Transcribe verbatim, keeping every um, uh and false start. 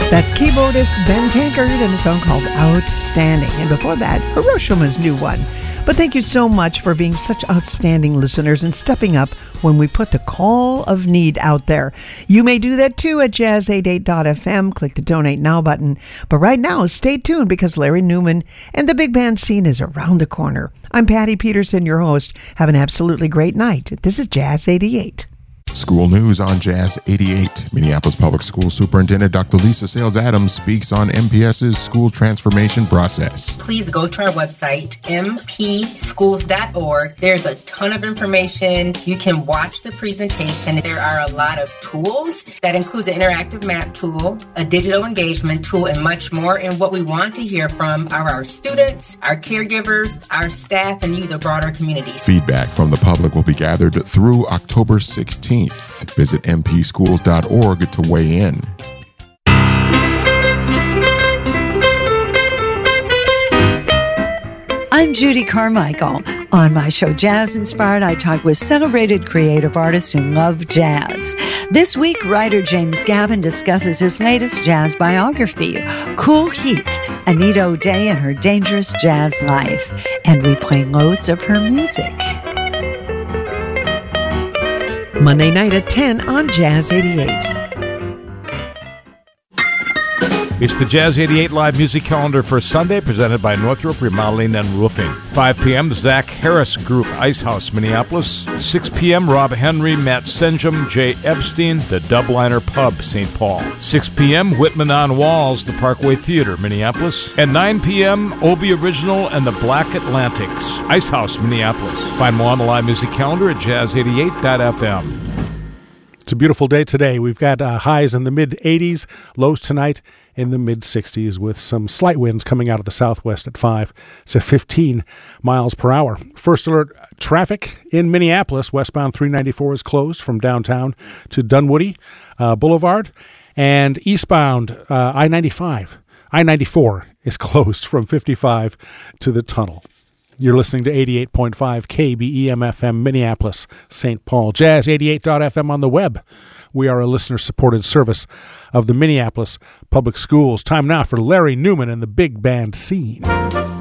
That's keyboardist Ben Tankard and a song called Outstanding. And before that, Hiroshima's new one. But thank you so much for being such outstanding listeners and stepping up when we put the call of need out there. You may do that too at jazz eighty-eight dot f m. Click the Donate Now button. But right now, stay tuned because Larry Newman and the big band scene is around the corner. I'm Patty Peterson, your host. Have an absolutely great night. This is Jazz eighty-eight. School news on Jazz eighty-eight. Minneapolis Public School Superintendent Doctor Lisa Sales Adams speaks on M P S's school transformation process. Please go to our website, m p schools dot org. There's a ton of information. You can watch the presentation. There are a lot of tools that includes an interactive map tool, a digital engagement tool, and much more. And what we want to hear from are our students, our caregivers, our staff, and you, the broader community. Feedback from the public will be gathered through October sixteenth. Visit m p schools dot org to weigh in. I'm Judy Carmichael. On my show, Jazz Inspired, I talk with celebrated creative artists who love jazz. This week, writer James Gavin discusses his latest jazz biography, Cool Heat, Anita O'Day and Her Dangerous Jazz Life. And we play loads of her music. Monday night at ten on Jazz eighty-eight. It's the Jazz eighty-eight live music calendar for Sunday, presented by Northrop Remodeling and Roofing. five p.m., the Zach Harris Group, Ice House, Minneapolis. six p.m., Rob Henry, Matt Senjum, Jay Epstein, the Dubliner Pub, Saint Paul. six p.m., Whitman on Walls, the Parkway Theater, Minneapolis. And nine p.m., Obie Original and the Black Atlantics, Ice House, Minneapolis. Find more on the live music calendar at jazz eighty-eight dot f m. It's a beautiful day today. We've got uh, highs in the mid eighties, lows tonight in the mid sixties with some slight winds coming out of the southwest at five to fifteen miles per hour. First alert traffic in Minneapolis. Westbound three ninety-four is closed from downtown to Dunwoody uh, Boulevard. And eastbound uh, I ninety-five, I ninety-four is closed from fifty-five to the tunnel. You're listening to eighty-eight point five K B E M F M Minneapolis, Saint Paul. Jazz eighty-eight dot f m on the web. We are a listener-supported service of the Minneapolis Public Schools. Time now for Larry Newman and the big band scene.